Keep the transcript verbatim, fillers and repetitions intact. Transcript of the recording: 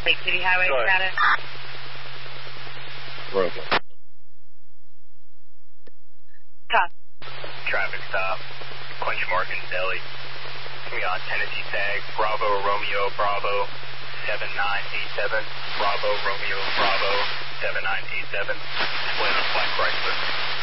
Lake City Highway status. Broken. Top. Traffic stop. Quench mark in Delhi. We on Tennessee tag. Bravo Romeo Bravo seven nine eight seven. Bravo Romeo Bravo seven nine eight seven. Display on Flight Chrysler.